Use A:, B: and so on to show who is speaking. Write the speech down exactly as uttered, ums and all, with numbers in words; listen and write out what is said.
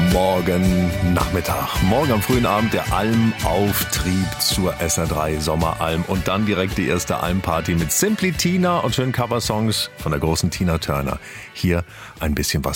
A: morgen Nachmittag. Morgen am frühen Abend der Almauftrieb zur S R drei Sommeralm und dann direkt die erste Almparty mit Simply Tina und schönen Coversongs von der großen Tina Turner. Hier ein bisschen was